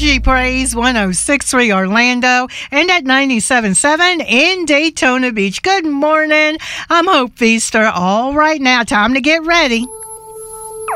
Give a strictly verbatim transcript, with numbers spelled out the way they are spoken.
Energy Praise one oh six point three Orlando and at ninety-seven point seven in Daytona Beach. Good morning. I'm Hope Feaster. All right, now time to get ready.